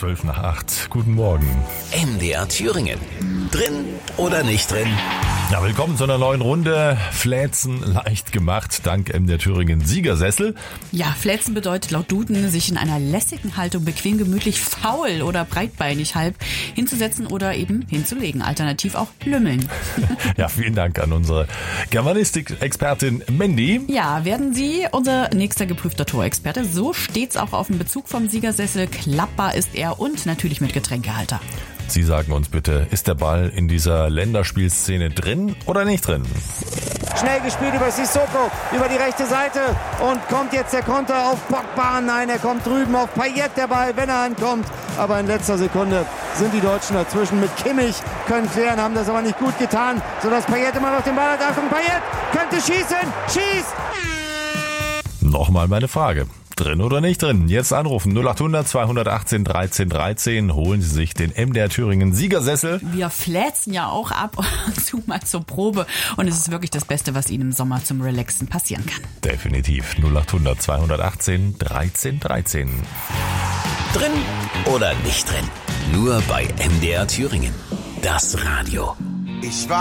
7:12. Guten Morgen. MDR Thüringen. Drin oder nicht drin? Ja, willkommen zu einer neuen Runde. Fläzen leicht gemacht, dank MDR Thüringen Siegersessel. Ja, Fläzen bedeutet laut Duden, sich in einer lässigen Haltung bequem, gemütlich, faul oder breitbeinig halb hinzusetzen oder eben hinzulegen. Alternativ auch lümmeln. Ja, vielen Dank an unsere Germanistik-Expertin Mandy. Ja, werden Sie unser nächster geprüfter Torexperte. So steht's auch auf dem Bezug vom Siegersessel. Klappbar ist er und natürlich mit Getränkehalter. Sie sagen uns bitte, ist der Ball in dieser Länderspielszene drin oder nicht drin? Schnell gespielt über Sissoko, über die rechte Seite und kommt jetzt der Konter auf Pogba. Nein, er kommt drüben auf Payet, der Ball, wenn er ankommt. Aber in letzter Sekunde sind die Deutschen dazwischen mit Kimmich, können klären, haben das aber nicht gut getan, sodass Payet immer noch den Ball hat. Achtung, Payet könnte schießen, schießt! Nochmal meine Frage. Drin oder nicht drin? Jetzt anrufen 0800 218 13 13. Holen Sie sich den MDR Thüringen Siegersessel. Wir fläzen ja auch ab und zu mal zur Probe. Und es ist wirklich das Beste, was Ihnen im Sommer zum Relaxen passieren kann. Definitiv 0800 218 13 13. Drin oder nicht drin? Nur bei MDR Thüringen. Das Radio. Ich war